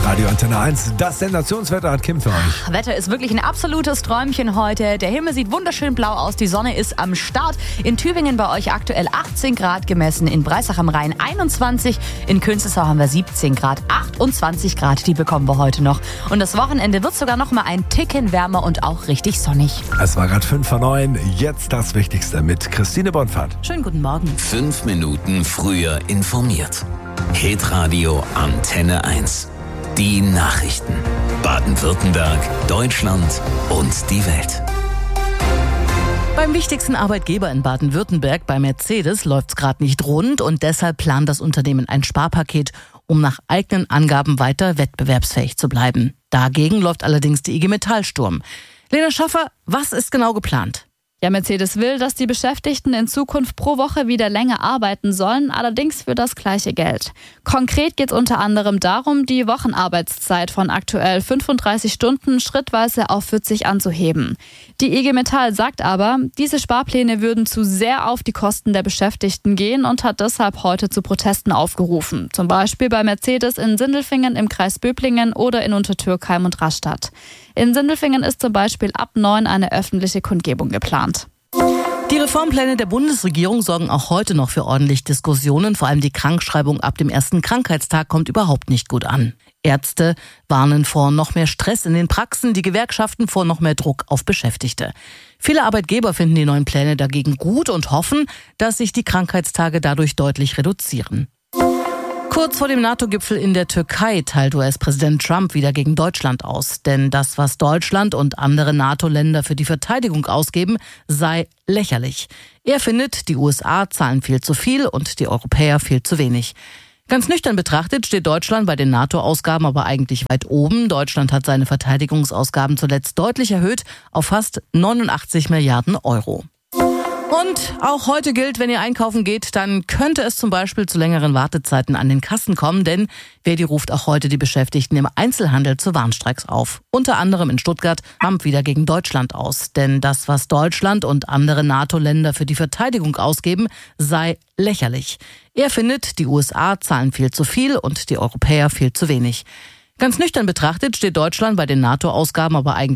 Radio Antenne 1, das Sensationswetter hat Kim für euch. Wetter ist wirklich ein absolutes Träumchen heute. Der Himmel sieht wunderschön blau aus, die Sonne ist am Start. In Tübingen bei euch aktuell 18 Grad gemessen, in Breisach am Rhein 21, in Künzelsau haben wir 17 Grad, 28 Grad, die bekommen wir heute noch. Und das Wochenende wird sogar noch mal ein Ticken wärmer und auch richtig sonnig. Es war gerade 5:09, jetzt das Wichtigste mit Christine Bonfahrt. Schönen guten Morgen. 5 Minuten früher informiert. Hitradio Antenne 1. Die Nachrichten. Baden-Württemberg, Deutschland und die Welt. Beim wichtigsten Arbeitgeber in Baden-Württemberg, bei Mercedes, läuft's gerade nicht rund und deshalb plant das Unternehmen ein Sparpaket, um nach eigenen Angaben weiter wettbewerbsfähig zu bleiben. Dagegen läuft allerdings die IG Metall Sturm. Lena Schaffer, was ist genau geplant? Ja, Mercedes will, dass die Beschäftigten in Zukunft pro Woche wieder länger arbeiten sollen, allerdings für das gleiche Geld. Konkret geht es unter anderem darum, die Wochenarbeitszeit von aktuell 35 Stunden schrittweise auf 40 anzuheben. Die IG Metall sagt aber, diese Sparpläne würden zu sehr auf die Kosten der Beschäftigten gehen und hat deshalb heute zu Protesten aufgerufen. Zum Beispiel bei Mercedes in Sindelfingen im Kreis Böblingen oder in Untertürkheim und Rastatt. In Sindelfingen ist zum Beispiel ab 9 eine öffentliche Kundgebung geplant. Die Reformpläne der Bundesregierung sorgen auch heute noch für ordentlich Diskussionen. Vor allem die Krankschreibung ab dem ersten Krankheitstag kommt überhaupt nicht gut an. Ärzte warnen vor noch mehr Stress in den Praxen, die Gewerkschaften vor noch mehr Druck auf Beschäftigte. Viele Arbeitgeber finden die neuen Pläne dagegen gut und hoffen, dass sich die Krankheitstage dadurch deutlich reduzieren. Kurz vor dem NATO-Gipfel in der Türkei teilt US-Präsident Trump wieder gegen Deutschland aus. Denn das, was Deutschland und andere NATO-Länder für die Verteidigung ausgeben, sei lächerlich. Er findet, die USA zahlen viel zu viel und die Europäer viel zu wenig. Ganz nüchtern betrachtet steht Deutschland bei den NATO-Ausgaben aber eigentlich weit oben. Deutschland hat seine Verteidigungsausgaben zuletzt deutlich erhöht auf fast 89 Milliarden Euro. Und auch heute gilt, wenn ihr einkaufen geht, dann könnte es zum Beispiel zu längeren Wartezeiten an den Kassen kommen, denn Verdi ruft auch heute die Beschäftigten im Einzelhandel zu Warnstreiks auf. Unter anderem in Stuttgart Trump wieder gegen Deutschland aus, denn das, was Deutschland und andere NATO-Länder für die Verteidigung ausgeben, sei lächerlich. Er findet, die USA zahlen viel zu viel und die Europäer viel zu wenig. Ganz nüchtern betrachtet steht Deutschland bei den NATO-Ausgaben aber eigentlich